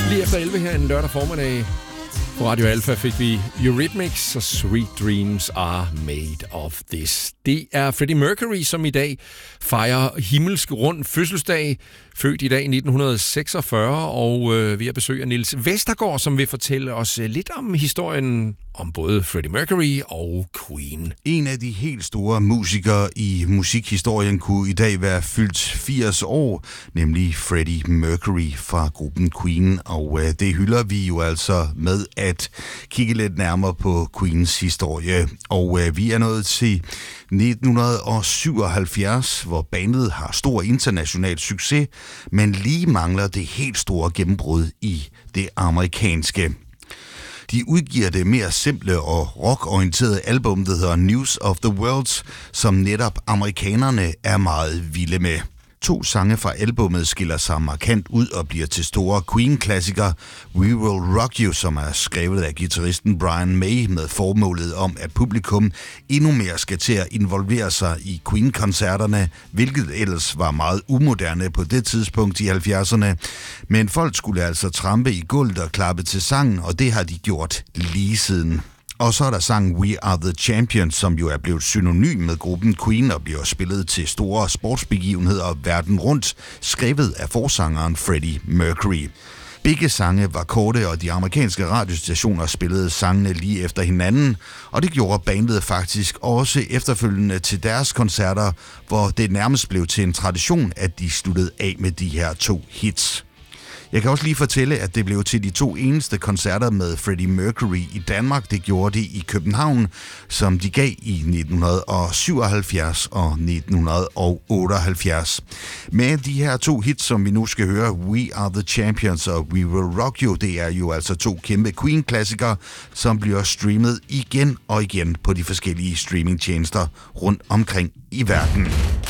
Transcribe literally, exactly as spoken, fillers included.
Lige efter elleve her en lørdag formiddag på Radio Alpha fik vi Eurythmics og Sweet Dreams Are Made of This. Det er Freddie Mercury, som i dag fejrer himmelsk rund fødselsdag, født i dag i nitten seksogfyrre, og øh, vi har besøg af Niels Vestergaard, som vil fortælle os lidt om historien om både Freddie Mercury og Queen. En af de helt store musikere i musikhistorien kunne i dag være fyldt firs år, nemlig Freddie Mercury fra gruppen Queen, og øh, det hylder vi jo altså med at kigge lidt nærmere på Queens historie. Og øh, vi er nået til nitten syvoghalvfjerds, hvor bandet har stor international succes, men lige mangler det helt store gennembrud i det amerikanske. De udgiver det mere simple og rockorienterede album, der hedder News of the World, som netop amerikanerne er meget vilde med. To sange fra albummet skiller sig markant ud og bliver til store Queen-klassikere. We Will Rock You, som er skrevet af guitaristen Brian May med formålet om, at publikum endnu mere skal til at involvere sig i Queen-koncerterne, hvilket ellers var meget umoderne på det tidspunkt i halvfjerdserne. Men folk skulle altså trampe i gulvet og klappe til sangen, og det har de gjort lige siden. Og så er der sangen We Are The Champions, som jo er blevet synonym med gruppen Queen og bliver spillet til store sportsbegivenheder verden rundt, skrevet af forsangeren Freddie Mercury. Begge sange var korte, og de amerikanske radiostationer spillede sangene lige efter hinanden, og det gjorde bandet faktisk også efterfølgende til deres koncerter, hvor det nærmest blev til en tradition, at de sluttede af med de her to hits. Jeg kan også lige fortælle, at det blev til de to eneste koncerter med Freddie Mercury i Danmark. Det gjorde de i København, som de gav i nitten syvoghalvfjerds og nitten otteoghalvfjerds. Med de her to hits, som vi nu skal høre, We Are The Champions og We Will Rock You, det er jo altså to kæmpe Queen-klassikere, som bliver streamet igen og igen på de forskellige streamingtjenester rundt omkring i verden.